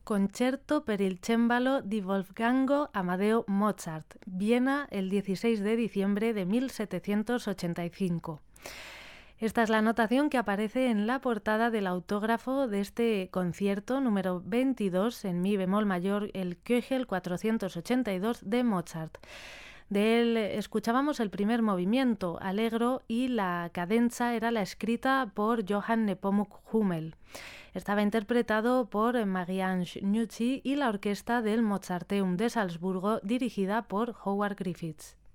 Concerto per il cembalo di Wolfgango Amadeo Mozart, Viena, el 16 de diciembre de 1785. Esta es la notación que aparece en la portada del autógrafo de este concierto número 22 en mi bemol mayor, el Köchel 482 de Mozart. De él escuchábamos el primer movimiento, allegro, y la cadenza era la escrita por Johann Nepomuk Hummel. Estaba interpretado por Marie-Ange Nucci y la orquesta del Mozarteum de Salzburgo, dirigida por Howard Griffiths.